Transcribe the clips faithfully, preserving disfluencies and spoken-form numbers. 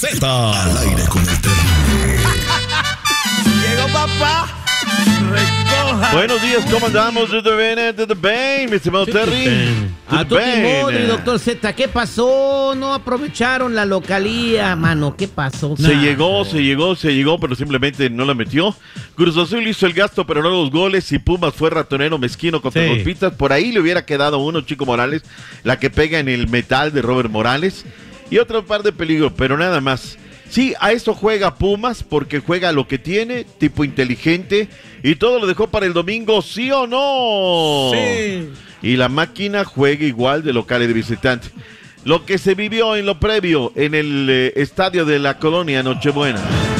Z al aire con el Terry. Llegó papá. Recoja. Buenos días, ¿cómo andamos? Desde Bene, desde Bane, mi estimado Terry. A tu Modri, doctor Z, ¿qué pasó? No aprovecharon la localía, mano, ¿qué pasó? Se nah. llegó, se llegó, se llegó, pero simplemente no la metió. Cruz Azul hizo el gasto, pero no los goles. Y Pumas fue ratonero mezquino contra sí. golpistas. Por ahí le hubiera quedado uno, Chico Morales, la que pega en el metal de Robert Morales. Y otro par de peligro, pero nada más. Sí, a eso juega Pumas, porque juega lo que tiene, tipo inteligente, y todo lo dejó para el domingo, ¿sí o no? Sí. Y la máquina juega igual de local y de visitante. Lo que se vivió en lo previo, en el eh, estadio de la Colonia Nochebuena.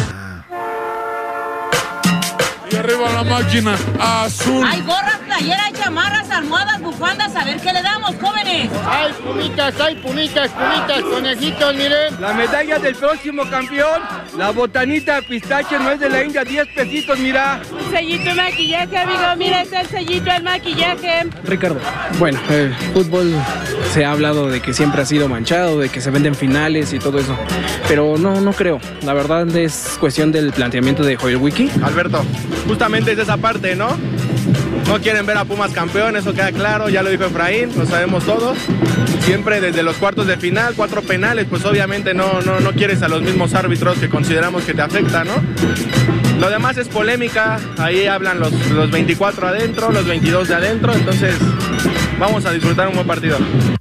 Y arriba la máquina azul. Hay gorras, playeras, chamarras, almohadas, bufandas. A ver qué le damos, jóvenes. Hay pumitas, hay pumitas, pumitas, conejitos, miren. La medalla del próximo campeón, la botanita pistache no es de la India, diez pesitos, mira. Un sellito de maquillaje, amigo, mira, es el sellito del maquillaje. Ricardo, bueno, el fútbol se ha hablado de que siempre ha sido manchado, de que se venden finales y todo eso, pero no, no creo. La verdad es cuestión del planteamiento de Joel Wiki. Alberto, justamente es esa parte, ¿no? No quieren ver a Pumas campeón, eso queda claro, ya lo dijo Efraín, lo sabemos todos. Siempre desde los cuartos de final, cuatro penales, pues obviamente no, no, no quieres a los mismos árbitros que consideramos que te afecta, ¿no? Lo demás es polémica, ahí hablan los, los veinticuatro adentro, los veintidós de adentro, entonces vamos a disfrutar un buen partido.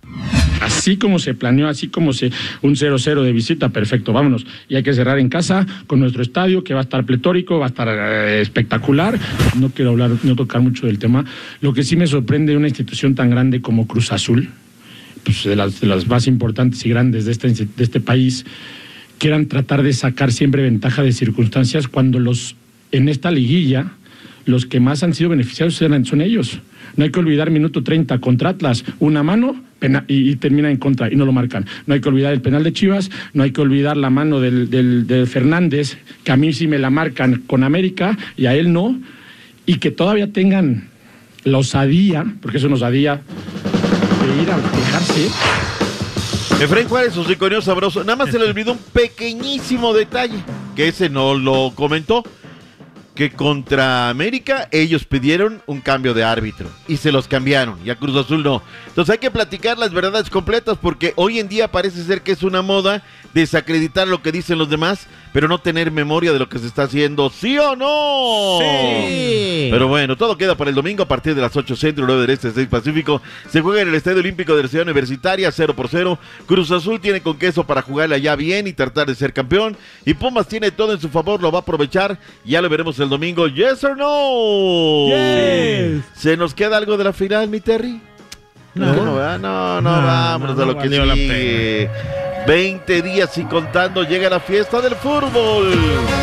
Así como se planeó, así como se un cero cero de visita, perfecto, vámonos. Y hay que cerrar en casa con nuestro estadio, que va a estar pletórico, va a estar eh, espectacular. No quiero hablar, no tocar mucho del tema. Lo que sí me sorprende de una institución tan grande como Cruz Azul, pues de las, de las más importantes y grandes de este, de este país, quieran tratar de sacar siempre ventaja de circunstancias cuando los en esta liguilla los que más han sido beneficiados son ellos. No hay que olvidar minuto treinta contra Atlas, una mano pena, y, y termina en contra y no lo marcan. No hay que olvidar el penal de Chivas, no hay que olvidar la mano del, del, del Fernández, que a mí sí me la marcan con América y a él no, y que todavía tengan la osadía, porque es una osadía, de ir a quejarse. Efraín Juárez, su riconeo sabroso. Nada más se le olvidó un pequeñísimo detalle, que ese no lo comentó, que contra América ellos pidieron un cambio de árbitro y se los cambiaron, y a Cruz Azul no. Entonces hay que platicar las verdades completas, porque hoy en día parece ser que es una moda desacreditar lo que dicen los demás, pero no tener memoria de lo que se está haciendo, ¿sí o no? Sí. Pero bueno, todo queda para el domingo a partir de las ocho centro, nueve del este, seis pacífico. Se juega en el Estadio Olímpico de la Ciudad Universitaria, cero por cero. Cruz Azul tiene con queso para jugarla ya bien y tratar de ser campeón. Y Pumas tiene todo en su favor, lo va a aprovechar. Ya lo veremos el domingo, ¿yes or no? Yes. ¿Se nos queda algo de la final, mi Terry? No, no, no, no, no vámonos no, a lo no que sigue. veinte días y contando, llega la fiesta del fútbol.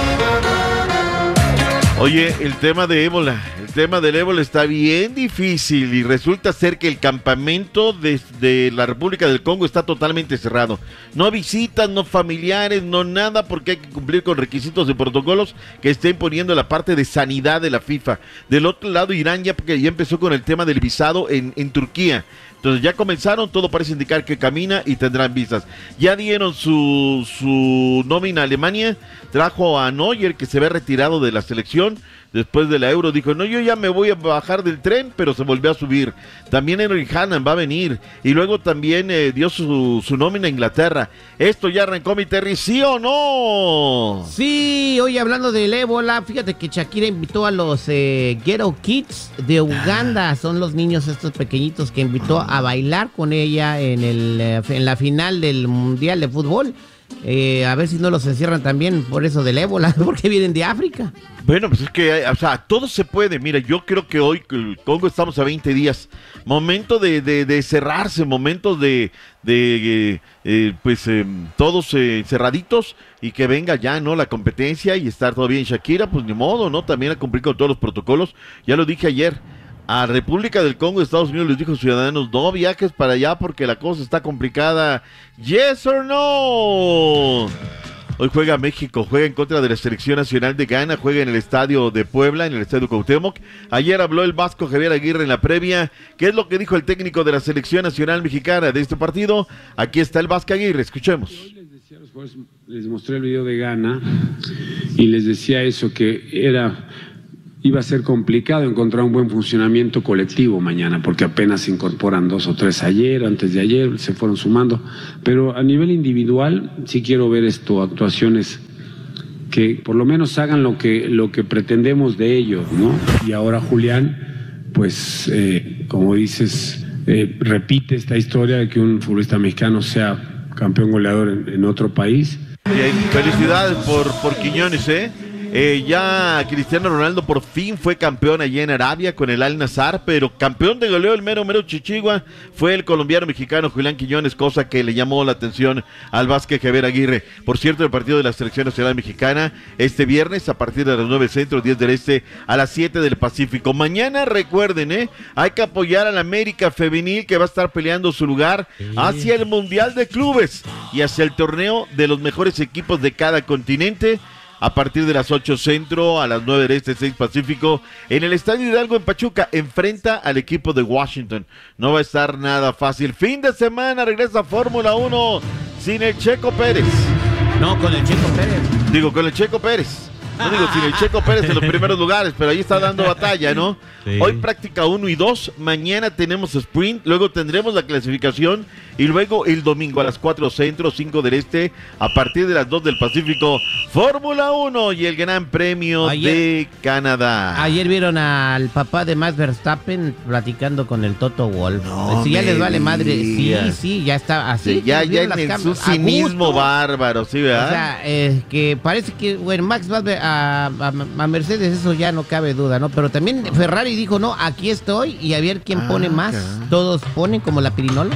Oye, el tema de ébola, el tema del ébola está bien difícil y resulta ser que el campamento de, de la República del Congo está totalmente cerrado. No visitas, no familiares, no nada, porque hay que cumplir con requisitos y protocolos que está imponiendo la parte de sanidad de la FIFA. Del otro lado, Irán ya, porque ya empezó con el tema del visado en, en Turquía. Entonces ya comenzaron, todo parece indicar que camina y tendrán visas. Ya dieron su, su nómina a Alemania, trajo a Neuer, que se ve retirado de la selección después de la Euro, dijo, no, yo ya me voy a bajar del tren, pero se volvió a subir. También Henry Hannan va a venir, y luego también eh, dio su, su nómina a Inglaterra. Esto ya arrancó, mi Terry, ¿sí o no? Sí, hoy hablando del ébola, fíjate que Shakira invitó a los eh, Ghetto Kids de Uganda, son los niños estos pequeñitos que invitó a bailar con ella en, el, eh, en la final del Mundial de Fútbol. Eh, a ver si no los encierran también por eso del ébola, porque vienen de África. Bueno, pues es que, o sea, todo se puede. Mira, yo creo que hoy, el Congo, estamos a veinte días. Momento de, de, de cerrarse, momentos de, de eh, pues, eh, todos eh, cerraditos y que venga ya, ¿no? La competencia y estar todo bien. Shakira, pues ni modo, ¿no? También a cumplir con todos los protocolos. Ya lo dije ayer. A República del Congo, Estados Unidos les dijo ciudadanos, no viajes para allá porque la cosa está complicada. ¿Yes or no? Hoy juega México, juega en contra de la Selección Nacional de Ghana, juega en el Estadio de Puebla, en el Estadio Cuauhtémoc. Ayer habló el vasco Javier Aguirre en la previa. ¿Qué es lo que dijo el técnico de la Selección Nacional Mexicana de este partido? Aquí está el Vasco Aguirre, escuchemos. Les mostré el video de Ghana y les decía eso, que era iba a ser complicado encontrar un buen funcionamiento colectivo mañana, porque apenas se incorporan dos o tres ayer, antes de ayer, se fueron sumando. Pero a nivel individual sí quiero ver esto, actuaciones que por lo menos hagan lo que, lo que pretendemos de ellos, ¿no? Y ahora Julián, pues, eh, como dices, eh, repite esta historia de que un futbolista mexicano sea campeón goleador en, en otro país. Bien, felicidades por, por Quiñones, ¿eh? Eh, ya Cristiano Ronaldo por fin fue campeón allá en Arabia con el Al Nassr, pero campeón de goleo, el mero mero chichigua, fue el colombiano mexicano Julián Quiñones, cosa que le llamó la atención al Vázquez Javier Aguirre. Por cierto, el partido de la Selección Nacional Mexicana este viernes a partir de las nueve centro, diez del este, a las siete del Pacífico. Mañana recuerden, eh, hay que apoyar al América Femenil, que va a estar peleando su lugar hacia el Mundial de Clubes y hacia el torneo de los mejores equipos de cada continente. A partir de las ocho centro, a las nueve del este, seis pacífico, en el Estadio Hidalgo en Pachuca, enfrenta al equipo de Washington. No va a estar nada fácil. Fin de semana, regresa Fórmula uno sin el Checo Pérez. No, con el Checo Pérez. Digo, con el Checo Pérez. No digo, sin el Checo Pérez en los primeros lugares, pero ahí está dando batalla, ¿no? Sí. Hoy práctica uno y dos, mañana tenemos sprint, luego tendremos la clasificación y luego el domingo a las cuatro centro, cinco del este, a partir de las dos del Pacífico, Fórmula uno y el Gran Premio ayer, de Canadá. Ayer vieron al papá de Max Verstappen platicando con el Toto Wolff. No, si ya les vale madre, sí, sí, ya está así. Sí, ya ya en el su cinismo bárbaro, ¿sí, verdad? O sea, eh, que parece que, bueno, Max va a A, a, a Mercedes, eso ya no cabe duda, ¿no? Pero también Ferrari dijo, no, aquí estoy y a ver quién ah, pone más. Cara. Todos ponen como la pirinola.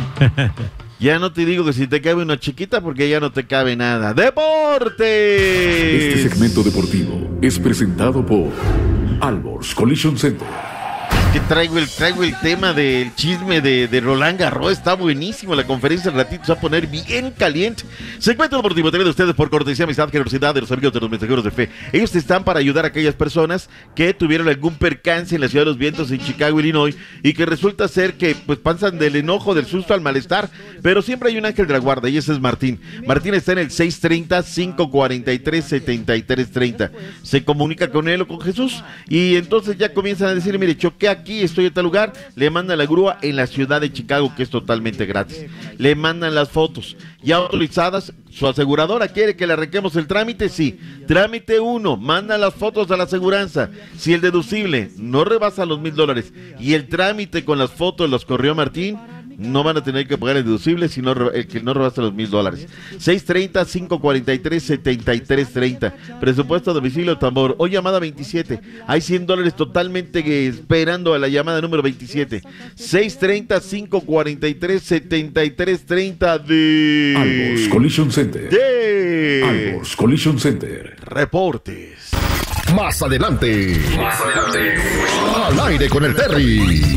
Ya no te digo que si te cabe una chiquita, porque ya no te cabe nada. ¡Deportes! Este segmento deportivo es presentado por Alborz Collision Center. Que traigo el, traigo el tema del chisme de, de Roland Garros, está buenísimo, la conferencia al ratito se va a poner bien caliente. Segmento deportivo traído de ustedes por cortesía, amistad, generosidad de los amigos de los mensajeros de fe. Ellos están para ayudar a aquellas personas que tuvieron algún percance en la Ciudad de los Vientos en Chicago, Illinois, y que resulta ser que pues pasan del enojo, del susto al malestar, pero siempre hay un ángel de la guarda y ese es Martín. Martín está en el seis treinta, cinco cuarenta y tres, setenta y tres treinta. Se comunica con él o con Jesús y entonces ya comienzan a decir, mire, choqué aquí, estoy en tal lugar, le mandan la grúa en la ciudad de Chicago, que es totalmente gratis. Le mandan las fotos ya autorizadas, su aseguradora quiere que le arranquemos el trámite, sí. Trámite uno, manda las fotos a la aseguranza. Si el deducible no rebasa los mil dólares y el trámite con las fotos los corrió Martín, no van a tener que pagar el deducible, sino el que no rebasa los mil dólares. seis treinta, cinco cuarenta y tres, setenta y tres treinta. Presupuesto a domicilio tambor. Hoy llamada veintisiete. Hay cien dólares totalmente esperando a la llamada número veintisiete. seis treinta, cinco cuarenta y tres, setenta y tres treinta de... Alborz Collision Center. De... Alborz Collision Center. Reportes. Más adelante. Más adelante. Al aire con el Terry.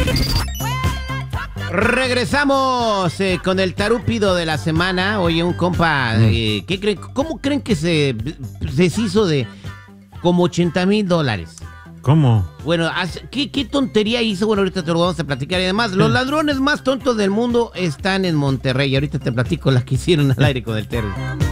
Regresamos eh, con el tarúpido de la semana. Oye, un compa, eh, ¿qué creen? ¿Cómo creen que se deshizo de como ochenta mil dólares? ¿Cómo? Bueno, ¿qué, ¿qué tontería hizo? Bueno, ahorita te lo vamos a platicar. Y además, los ladrones más tontos del mundo están en Monterrey. Y ahorita te platico las que hicieron al aire con el Terry.